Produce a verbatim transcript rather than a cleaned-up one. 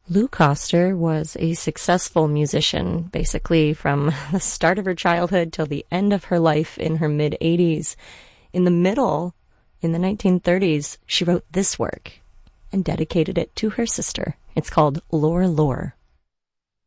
Lou Coster was a successful musician, basically from the start of her childhood till the end of her life in her mid-eighties. In the middle, in the nineteen thirties, she wrote this work and dedicated it to her sister. It's called Lore Lore.